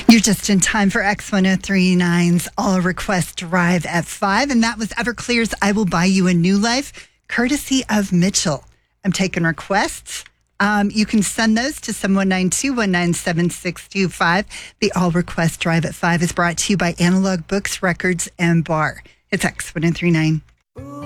You're just in time for X1039's All Request Drive at 5. And that was Everclear's I Will Buy You a New Life, courtesy of Mitchell. I'm taking requests. You can send those to 712-197-625. The All Request Drive at 5 is brought to you by Analog Books, Records, and Bar. It's X1039.